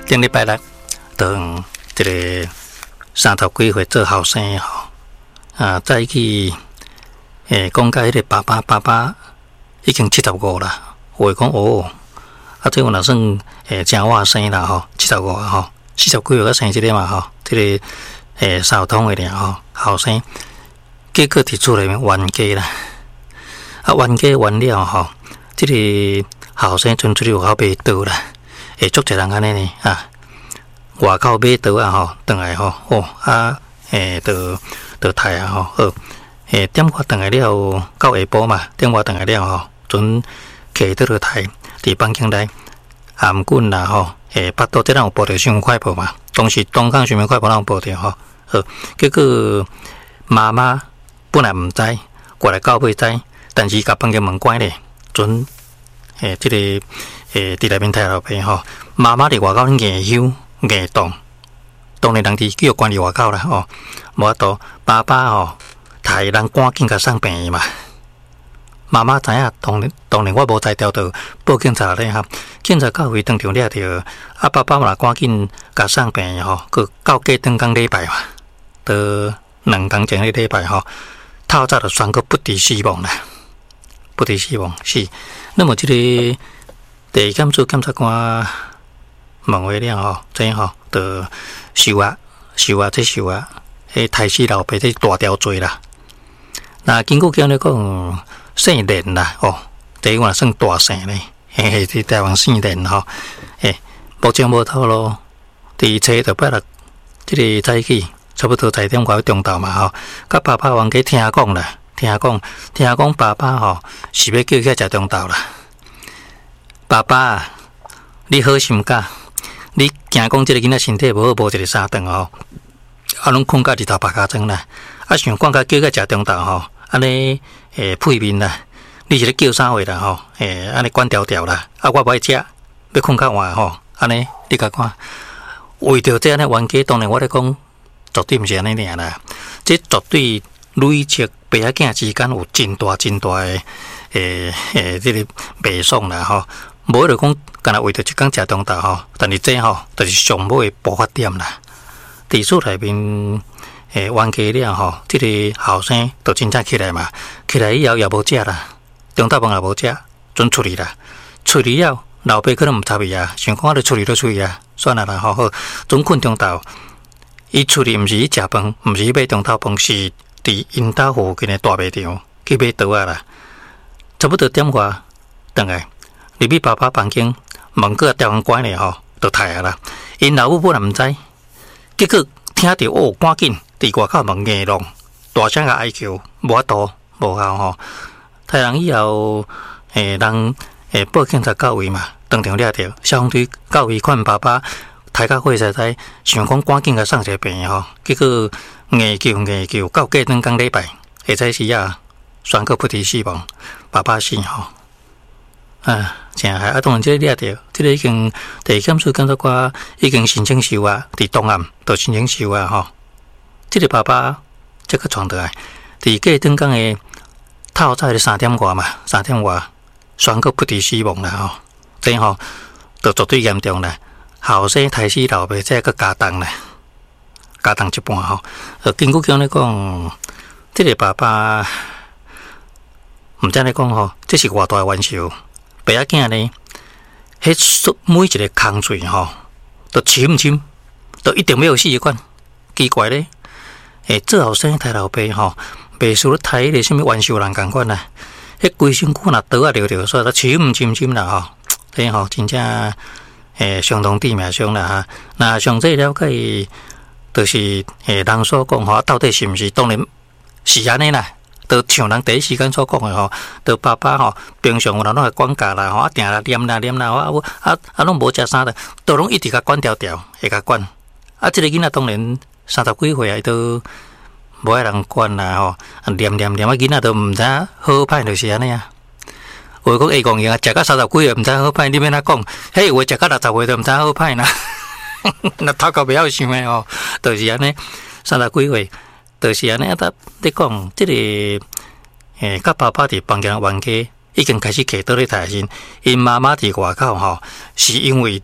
顶礼拜六，当这个30几岁做后生吼，再去讲甲迄个爸爸已经75啦，话讲这有若算正晚生啦吼，75吼，40几岁才生这个嘛吼，这个少通的俩吼，后生，结果伫厝里面冤家啦，冤家完了吼，这个后生阵出去外口买刀啦，足侪人安尼呢外口买刀吼，转来吼，就刣吼，点我转来了，到下晡嘛，点我转来了吼，阵骑倒落刣伫房间内，颔棍啦吼，巴肚这人有报着伤快无嘛？当时当空想要快无人报着吼，结果妈妈本来毋知，过来到尾知，但是甲房间门关咧，阵这个伫内面刣老爸吼，妈妈伫外口硬休硬动，当然人伫叫关伫外口啦吼，无法度爸爸吼，刣人赶紧甲送病院嘛。妈妈知影，当然我无才调到报警察咧哈，警察到位当场抓着，爸爸嘛赶紧甲送病院吼，佮到过当工礼拜嘛，到2天前礼拜吼，透早就宣告不治死亡啦，不治死亡是。那么这个第一检处检察官问话了吼，这吼就收啊，刣死老爸这大条罪啦。那经过讲咧讲。姓连啦，第一个算大姓咧，伫台湾姓连吼，目前无透露，伫初就拜六，这个早起差不多10点外中昼嘛吼，甲爸爸冤家听讲啦，听讲爸爸吼是要叫去食中昼啦，爸爸，你好心肝，你惊讲这个囡仔身体无好，无一个3顿吼，拢困到日头白加庄啦，想讲甲叫去食中昼吼。安尼配面啦，你是咧叫啥话啦吼？安尼管条条啦，我不爱食，要困较晚吼。安尼你甲看，为着这安尼冤家，当然我咧讲，绝对毋是安尼尔啦。这绝对累积爸仔囝之间有真大这个袂爽啦吼。无就讲，干那为着一工食中昼吼，但是这吼就是上尾的爆发点啦。伫厝内面。冤家了吼，这个后生就真正起来嘛，起来以后也无食啦，中昼饭也无食，准处理啦，处理了，老爸可能毋插伊啊，想讲我著处理落去啊，算啦啦，好，准困中昼，伊处理毋是去食饭，毋是去买中昼饭，是伫因兜附近的大卖场去买刀啊啦，差不多点外，转来入去爸爸房间，门搁调关关咧吼，就刣啊啦，因老母本来毋知，结果听着赶紧。伫外口问硬弄，大声甲哀求，无法度，无效吼。太人以后，人报警察到位嘛，当场抓着，消防队到位看爸爸刣到火灾灾，想讲赶紧甲送一个病院吼。结果硬求，到过2工礼拜，下早时宣告不治死亡，爸爸死吼。真害当然这个抓着，这个已经第一检处检察官已经申请收啊，伫当案就申请收啊吼。这个爸爸这个传倒来，伫过2工的透早的3点外嘛，3点外宣告不治死亡啦吼，这吼就绝对严重啦。后生刣死老爸，这个加重啦，加重一半吼。根据讲咧讲，这个爸爸毋知咧讲吼，这是偌大的冤仇。爸仔囝呢，迄每一个空嘴吼，都深，都一定没有死管。奇怪咧。做后生刣老爸吼，袂输咧刣迄个什么冤仇人共款啦。迄规身躯若刀掠着，所以都深啦吼。这吼真正相当致命伤啦哈。那详细了解，就是人所讲吼，到底是毋是？当然是安尼啦。就像人第一时间所讲的吼，就爸爸吼，平常有人拢会管教啦吼，定啦念啦，拢无食啥的，都拢一直甲管条，会甲管。这个囡仔当然。30几岁啊，伊都无爱人管啦吼，念囡仔都毋知好歹，就是安尼啊。话讲会讲用啊，食到30几岁毋知好歹，你免哪讲？迄话食到60岁都毋知好歹啦。那头壳袂晓想诶吼，就是安尼。30几岁，就是安尼啊。你讲这个甲爸爸伫房间冤家已经开始骑倒咧台身，因妈妈伫外口吼，是因为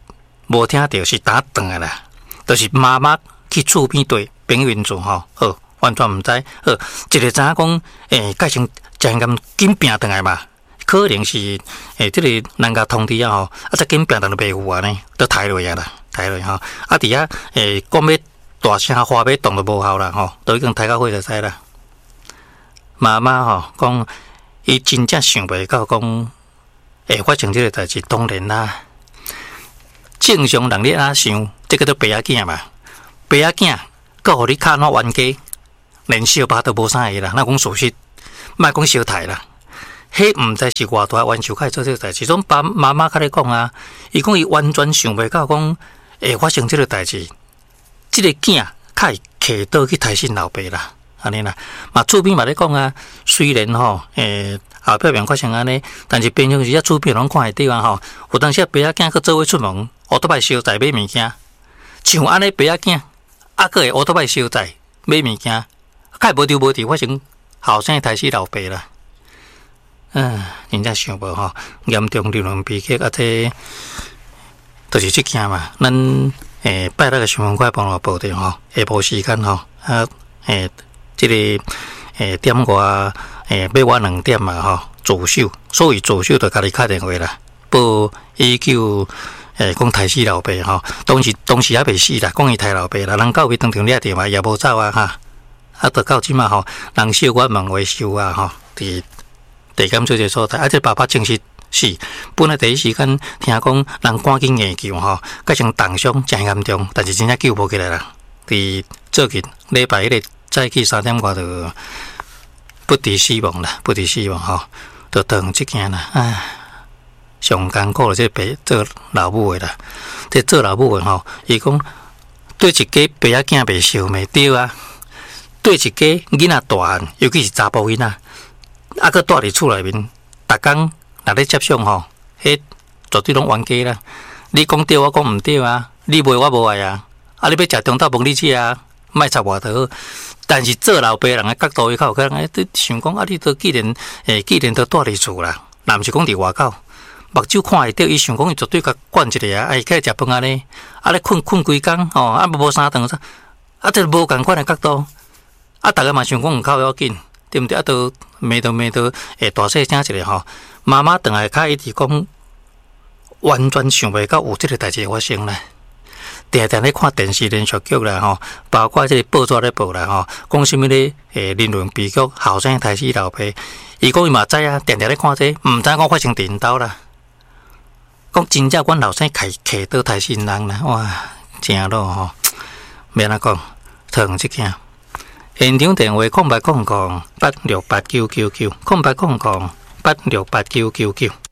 无听到是打断的啦，就是妈妈去厝边对平云做吼，好完全毋知，好一个知影讲，改成真咁紧拼倒来嘛，可能是即个人家通知啊吼，再紧拼倒就袂赴啊呢，都抬落啊啦，抬落吼，啊伫遐讲要大声花要动都无效啦吼，都已经抬到火就使啦。妈妈吼讲，伊真正想袂到讲会发生即个代志，当然啦。正常人你安想，这个都爸仔囝嘛，爸仔囝，佮互你骹那冤家，连小巴都无啥个啦。那讲事实，莫讲小太啦，迄毋知是偌大冤仇，开做这个代志。种爸妈妈甲你讲啊，伊讲伊完全想袂到讲会发生这个代志，这个囝较会摕倒去提醒老爸啦，安尼啦。嘛厝边嘛咧讲啊，虽然吼后表面发生安尼，但是平常时啊厝边拢看会到啊吼。有当时爸仔囝去做伙出门，乌托邦烧载买物件，像安尼爸仔囝，啊个会乌托邦烧载买物件，较无丢无伫发生后生抬死老爸啦。真正想无吼，严重流浪悲剧啊！这就是即件嘛。咱拜六个新闻快帮我报的吼，下晡时间吼即个点外要我2点嘛吼，助手，所以助手就家己打电话啦，报19讲抬死老爸吼，当时还未死啦，讲伊抬老爸啦，人到位当场掠着嘛，也无走啊哈，到到即嘛吼，人小可门维修啊吼，伫地检署这所在，这爸爸证实是，本来第一时间听讲人赶紧研究吼，改成重伤真严重，但是真正救无起来啦。伫最近礼拜迄个早起3点外就不治死亡啦，不治死亡吼，就等即件啦，上艰苦这做老母的啦，这做老母的吼，伊讲对一家爸仔囝袂烧袂对啊，对一家囡仔大汉，尤其是查甫囡仔。佮住伫厝内面，逐工若咧接送吼，迄绝对拢冤家啦。你讲对，我讲毋对啊。你卖我无爱啊。你要食中昼饭你食啊，莫插我就好。但是做老爸人的角度，伊较有可能想讲你都既然都住伫厝啦，若毋是讲伫外口，目睭看会到，伊想讲伊绝对甲管一个啊，起来食饭咧困规工吼，无三顿啥，这无共款的角度。逐个嘛想讲口要紧。对毋对？都骂到大细声一个吼，妈妈等下较一直讲，完全想袂到有即个代志发生啦。定定咧看电视连续剧啦吼，包括即个报纸咧报啦吼，讲什么咧人伦悲剧，后生抬死老爸。伊讲伊嘛知啊，定定咧看这，毋知讲发生颠倒啦。讲真正阮后生摕倒抬死人啦，哇，真咯吼，免安讲，疼即件。现场电话0800868999，0800868999。